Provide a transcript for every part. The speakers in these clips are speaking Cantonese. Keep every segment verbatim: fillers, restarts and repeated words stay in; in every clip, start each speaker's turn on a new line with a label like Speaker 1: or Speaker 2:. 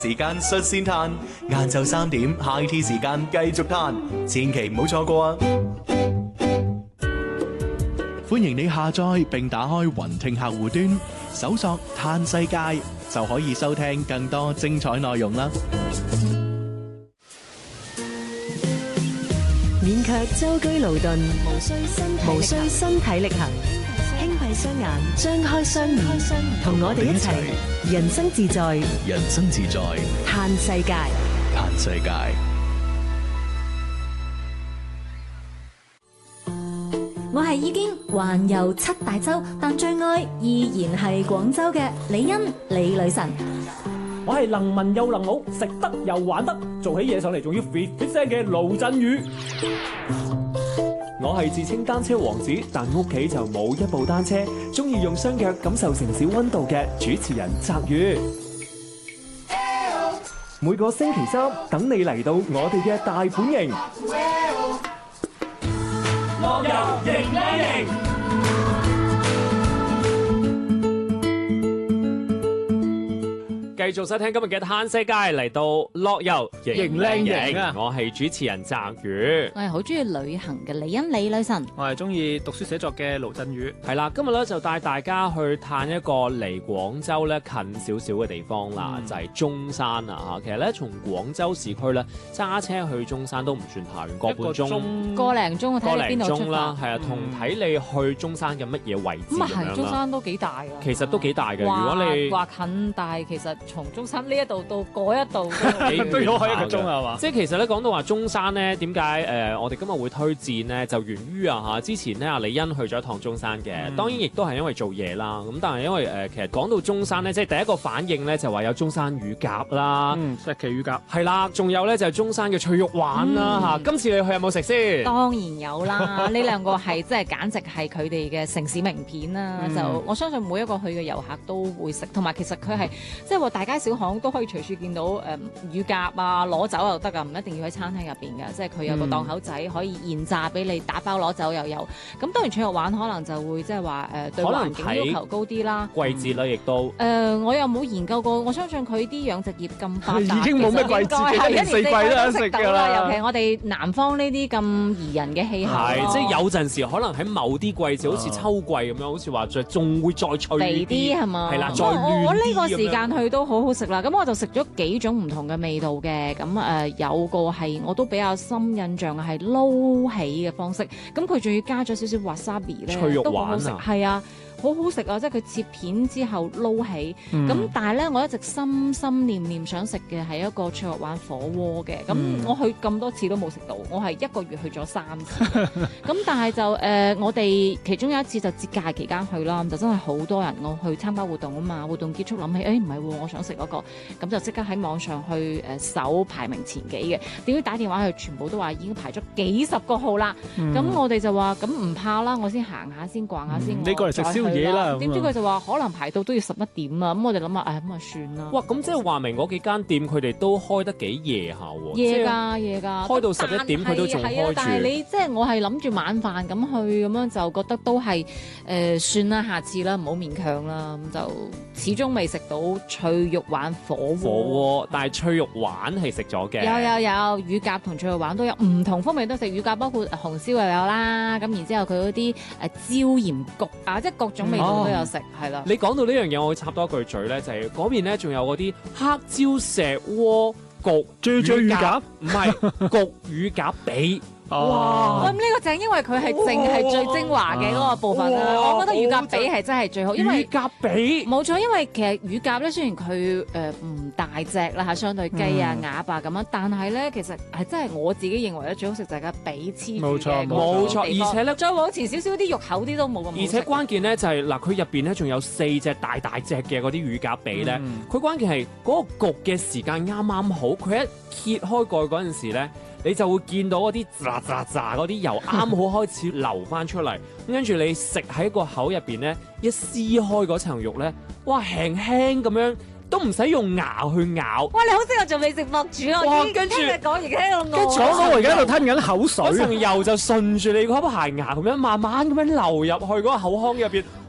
Speaker 1: 時間率先嘆，晏晝三點 High Tea 時間繼續嘆，千祈唔好錯過啊！歡迎你下載並打開雲聽客戶端，搜索嘆世界就可以收聽更多精彩內容啦！
Speaker 2: 免卻舟車勞頓，無需身體無需身體力行，輕閉雙眼，張開雙耳，同我哋一齊人生自在，
Speaker 1: 人生自在，
Speaker 2: 嘆世界，
Speaker 1: 嘆世界。
Speaker 3: 我係已經環遊七大洲，但最愛依然係廣州嘅李欣李女神。
Speaker 4: 我係能文又能武，食得又玩得，做起嘢上嚟仲要 fit fit 聲嘅盧振宇。我係自稱單車王子，但屋企就冇一部單車，中意用雙腳感受城市溫度嘅主持人澤宇。每個星期三等你嚟到我哋嘅大本營，樂遊迎靚營。繼續收聽今日嘅嘆世界，嚟到樂遊迎靚營啊！我係主持人澤宇，
Speaker 3: 我係好中意旅行嘅李欣李女神，
Speaker 5: 我係中意讀書寫作嘅盧振宇。
Speaker 4: 係啦，今日咧就帶大家去嘆一個離廣州咧近少少嘅地方啦，嗯、就係中山啊嚇。其實咧從廣州市區咧揸車去中山都唔算太遠，個半鐘，
Speaker 3: 個零鐘睇你邊度出發啦。
Speaker 4: 係啊，同睇你去中山嘅乜嘢位置咁樣啦。
Speaker 3: 中山都幾大啊，
Speaker 4: 其實都幾大嘅。如果你
Speaker 3: 話近，但係其實從中山呢一度到嗰一度
Speaker 5: 都要開一個鐘係嘛？
Speaker 4: 即係其實咧講到話中山咧，點解誒我哋今日會推薦咧？就源於啊嚇，之前咧阿李欣去咗一趟中山嘅，嗯、當然亦都係因為做嘢啦。咁但係因為誒、呃、其實講到中山咧，即係第一個反應咧就話有中山乳鴿啦，
Speaker 5: 嗯，石岐乳鴿
Speaker 4: 係啦，仲有咧就係中山嘅脆肉鯇啦嚇。嗯、今次你去有冇食先？
Speaker 3: 當然有啦，呢兩個係即係簡直係佢哋嘅城市名片啦。嗯、就我相信每一個去嘅遊客都會食，同埋其實佢係即係話大街小巷都可以隨處見到誒乳鴿啊，攞走又得噶，唔一定要喺餐廳入邊嘅，即係佢有個檔口仔可以現炸俾你打包攞走又有。咁當然脆肉鯇可能就會即係話誒對環境要求高啲啦。季節啦，亦都誒、呃、我又冇研究過，我相信佢啲養殖業咁發達，
Speaker 5: 已經冇咩季節，一年四季都有食㗎啦。
Speaker 3: 尤其我哋南方呢啲咁宜人嘅氣候，
Speaker 4: 係即係有陣時可能喺某啲季節，好似秋季咁樣，好似話再仲會再脆
Speaker 3: 啲係嘛？
Speaker 4: 係啦，再嫩啲。
Speaker 3: 我呢個時間去都好好食啦，咁我就食咗幾種唔同嘅味道嘅，咁誒、呃、有個係我都比較深印象嘅係撈起嘅方式，咁佢仲要加咗少少 wasabi 咧，
Speaker 4: 脆肉
Speaker 3: 都好好食，係啊。好好食啊！即係佢切片之後撈起，咁、嗯、但係咧，我一直心心念念想食嘅係一個脆肉鯇火鍋嘅。咁、嗯、我去咁多次都冇食到，我係一個月去咗三次。咁但係就誒、呃，我哋其中有一次就節假期間去啦，就真係好多人我去參加活動啊嘛。活動結束諗起，誒唔係喎，我想食嗰、那個，咁就即刻喺網上去誒搜、呃、排名前幾嘅。點知打電話去，全部都話已經排咗幾十個號啦。咁、嗯、我哋就話咁唔怕啦，我先行下先逛下先。
Speaker 5: 你過嚟食宵夜啦，
Speaker 3: 點知佢就話可能排到都要十一點啊！咁我哋諗下，誒咁啊算啦。
Speaker 4: 哇！咁即係話明嗰幾間店佢哋都開得幾夜下喎。
Speaker 3: 夜㗎，夜㗎。開到十一點佢都仲開住。但係你即係我係諗住晚飯咁去，咁樣就覺得都係誒、呃、算啦，下次啦，唔好勉強啦。咁就始終未食到脆肉鯇火鍋。火鍋，
Speaker 4: 但係脆肉鯇係食咗嘅。
Speaker 3: 有有有，乳鴿同脆肉鯇都有唔同風味都食。乳鴿包括紅燒又有啦，咁然之後佢嗰啲誒椒鹽焗啊，即係各種味道。都有食係啦。
Speaker 4: 你講到呢樣嘢，我會插多一句嘴咧，就係嗰邊咧仲有嗰啲黑椒石鍋焗
Speaker 5: 最最乳鴿，
Speaker 4: 唔係焗乳鴿髀。
Speaker 3: 哇！咁呢個正，因為佢係淨係最精華嘅嗰個部分啦。我覺得乳鴿髀係真係最好，因為
Speaker 4: 乳鴿髀
Speaker 3: 冇錯，因為其實乳鴿咧雖然佢誒唔大隻啦嚇，相對雞啊鴨啊咁樣，但係咧其實係真係我自己認為咧最好食就係個髀黐住嘅。冇錯
Speaker 4: 冇錯，而且咧
Speaker 3: 再往前少少啲肉厚啲都冇咁好食。
Speaker 4: 而且關鍵咧就係嗱，佢入邊咧仲有四隻大大隻嘅嗰啲乳鴿髀咧，佢關鍵係嗰個焗嘅時間啱啱好，佢一揭開蓋嗰陣時咧。你就會見到嗰啲喳喳喳嗰啲油啱好開始流翻出嚟，跟住你食喺個口入邊咧，一撕開嗰層肉咧，哇輕輕咁樣都唔使用，用牙去咬。
Speaker 3: 哇！你好適合做美食博主啊！
Speaker 4: 哇！跟住
Speaker 3: 講而家喺度
Speaker 5: 跟住我而家喺度吞緊口水，
Speaker 4: 嗰層油就順住你嗰排牙咁樣慢慢咁樣流入去嗰個口腔入邊。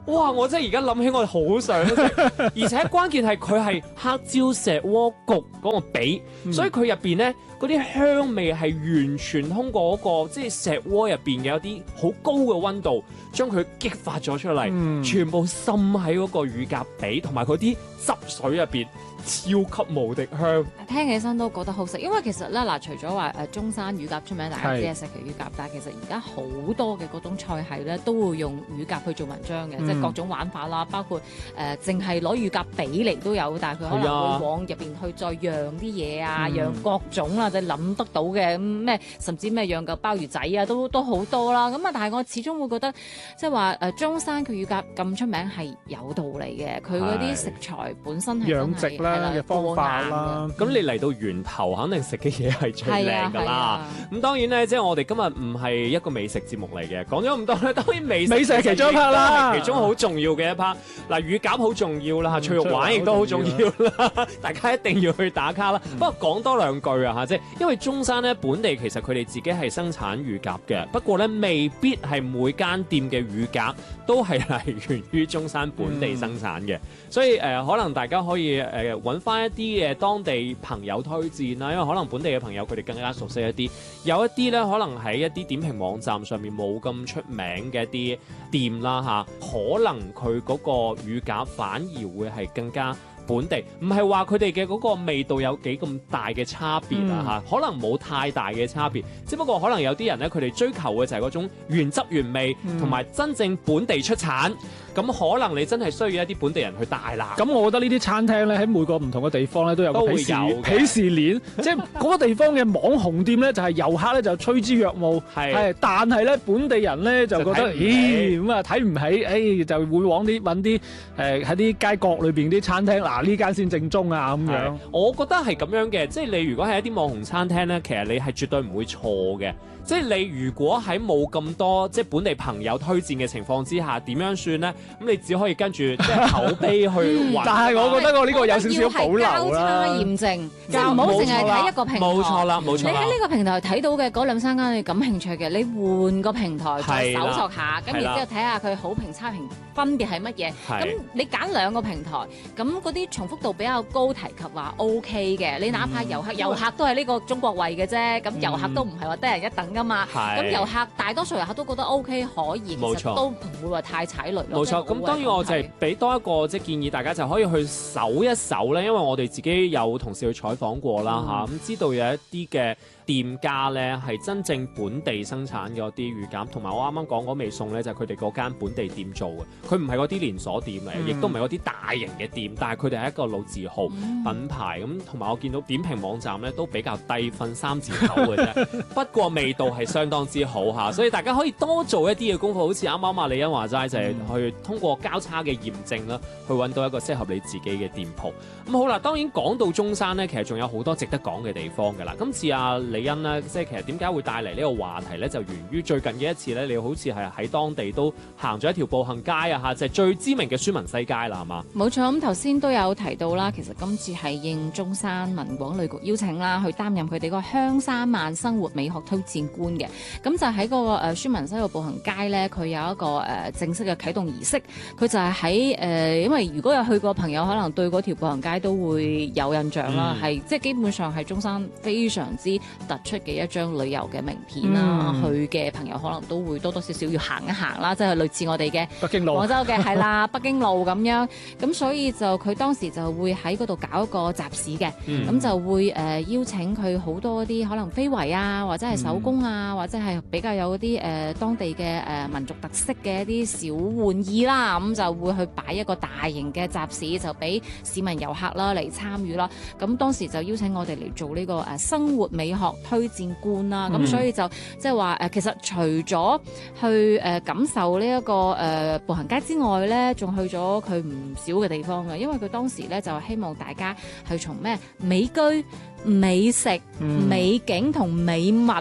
Speaker 4: 哇！我真係而家諗起我好想食，而且關鍵係佢係黑椒石鍋焗嗰個髀，
Speaker 5: 嗯、
Speaker 4: 所以佢入邊咧嗰啲香味係完全通過嗰、嗰個即係石鍋入邊嘅有啲好高嘅溫度，將佢激發咗出嚟，嗯、全部滲喺嗰個乳鴿髀同埋嗰啲汁水入邊。超級無敵香，
Speaker 3: 聽起身都覺得好食。因為其實咧嗱，除咗話誒中山乳鴿出名，大家知係石岐乳鴿，但係其實而家好多嘅嗰種菜系咧，都會用乳鴿去做文章嘅，嗯、即係各種玩法啦。包括誒淨係攞乳鴿髀嚟都有，但係佢可能會往入邊去再釀啲嘢啊，釀、嗯、各種啦，就諗得到嘅咩，甚至咩釀個鮑魚仔啊，都都好多啦。咁啊，但係我始終會覺得即係話誒中山佢乳鴿咁出名係有道理嘅，佢嗰啲食材本身係養殖啦。
Speaker 5: 嘅方法啦，
Speaker 4: 咁你嚟到源頭，肯定食嘅嘢係最靚㗎啦。咁、啊、當然咧，即係我哋今日唔係一個美食節目嚟嘅，講咗咁多咧，當然美食美食係其中一 part 啦，其中好重要嘅一 part。嗱，乳鴿好重要啦，脆肉丸亦都好重要啦，大家一定要去打卡啦。嗯、不過講多兩句啊嚇，即係因為中山咧本地其實佢哋自己係生產乳鴿嘅，不過咧未必係每間店嘅乳鴿都係嚟源於中山本地生產嘅，嗯、所以誒、呃、可能大家可以誒。呃揾翻一啲嘅當地朋友推薦啦，因為可能本地嘅朋友佢哋更加熟悉一啲，有一啲咧可能喺一啲點評網站上面冇咁出名嘅一啲店啦嚇，可能佢嗰個乳鴿反而會係更加本地，唔係話佢哋嘅嗰個味道有幾咁大嘅差別啊嚇，嗯、可能冇太大嘅差別，只不過可能有啲人咧佢哋追求嘅就係嗰種原汁原味，同埋、嗯、真正本地出產。咁可能你真係需要一啲本地人去帶啦。咁
Speaker 5: 我覺得呢啲餐廳咧喺每個唔同嘅地方咧都有個鄙視鄙視鏈，即係嗰個地方嘅網紅店咧就係遊客咧就趨之若鶩，係，但係咧本地人咧就覺得，咦咁啊睇唔起，誒就會往啲揾啲誒喺啲街角裏邊啲餐廳，嗱呢間先正宗啊咁樣。
Speaker 4: 我覺得係咁樣嘅，即係你如果係一啲網紅餐廳咧，其實你係絕對唔會錯嘅。即係你如果喺冇咁多即係本地朋友推薦嘅情況之下，點樣算咧？咁你只可以跟住即係口碑去揾。
Speaker 5: 但係我覺得我呢個有少少保留啦。交
Speaker 3: 叉驗證，即係唔好淨係睇一個平台。
Speaker 4: 冇錯啦，冇錯。
Speaker 3: 你喺呢個平台睇到嘅嗰兩三間你感興趣嘅，你換個平台再搜索下，咁然之後睇下佢好評差評分別係乜嘢。咁你揀兩個平台，咁嗰啲重複度比較高，提及話 O K 嘅。你哪怕遊客，遊客都係呢個中國胃嘅啫，咁遊客都唔係話得人一等噶嘛。咁遊客大多數遊客都覺得 O K 可以，其實都唔會話太踩雷咯。
Speaker 4: 冇錯，咁當然我就係俾多一個即係建議，大家就可以去搜一搜咧，因為我哋自己有同事去採訪過啦嚇，咁、嗯、知道有一啲嘅店家咧係真正本地生產嘅嗰啲乳鴿，同埋我啱啱講嗰味餸咧就係佢哋嗰間本地店做嘅，佢唔係嗰啲連鎖店嚟，亦都唔係嗰啲大型嘅店，但係佢哋係一個老字號、嗯、品牌咁，同埋我見到點評網站咧都比較低分三字頭嘅啫，不過味道係相當之好嚇，所以大家可以多做一啲嘅功夫，好似啱啱阿李欣話齋就係、是、去通過交叉嘅驗證啦，去揾到一個適合你自己嘅店鋪。咁好啦，當然講到中山咧，其實仲有好多值得講嘅地方㗎啦。今次阿李欣咧，即係其實點解會帶嚟呢個話題咧，就源於最近嘅一次咧，你好似係喺當地都行咗一條步行街啊嚇，就係、是、最知名嘅書文西街啦，係嘛？冇錯，
Speaker 3: 咁頭先都有提到啦，其實今次係應中山文廣旅局邀請啦，去擔任佢哋個香山慢生活美學推薦官嘅。咁就喺嗰個誒書文西個步行街咧，佢有一個誒正式嘅啟動儀式，佢就係喺誒，因為如果有去過朋友，可能對嗰條步行街都會有印象啦，係、嗯、即係基本上係中山非常之突出嘅一張旅遊嘅名片啦。嗯、去嘅朋友可能都會多多少少要行一行啦，即係類似我哋嘅
Speaker 5: 北京路
Speaker 3: 廣州嘅係啦，北京路咁樣。咁所以就佢當時就會喺嗰度搞一個集市嘅，咁、嗯、就會誒、呃、邀請佢好多啲可能非遺啊，或者係手工啊，嗯、或者係比較有啲誒、呃、當地嘅誒、呃、民族特色嘅一啲小玩意啦，咁就會去擺一個大型嘅集市，就俾市民遊客啦嚟參與啦。咁當時就邀請我哋嚟做呢個誒生活美學推薦官啦。咁、嗯、所以就即係話誒，其實除咗去誒感受呢一個誒步行街之外咧，仲去咗佢唔少嘅地方嘅，因為佢當時咧就希望大家係從咩美居、美食、嗯、美景同美物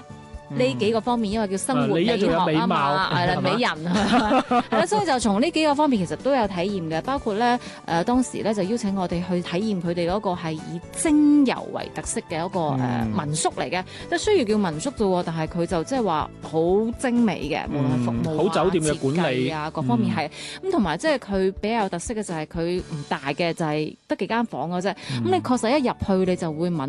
Speaker 3: 呢幾個方面，因為叫生活美學啊嘛，係啦，美人係啦，所以就從呢幾個方面其實都有體驗嘅，包括咧誒、呃、當時咧就邀請我哋去體驗佢哋嗰個係以精油為特色嘅一個誒、呃、民宿嚟嘅，即係雖然叫民宿啫喎，但係佢就即係話好精美嘅，無論係服務、啊、好酒店嘅管理啊各方面係咁，同埋即係佢比較有特色嘅就係佢唔大嘅，就係得幾間房嘅啫。咁、嗯、你確實一入去你就會聞